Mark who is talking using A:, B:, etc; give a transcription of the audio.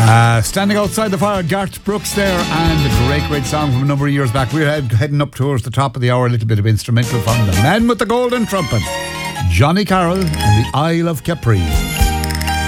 A: Standing Outside the Fire, Garth Brooks there, and a great song from a number of years back. We're heading up towards the top of the hour, a little bit of instrumental from the man with the golden trumpet, Johnny Carroll and the Isle of Capri.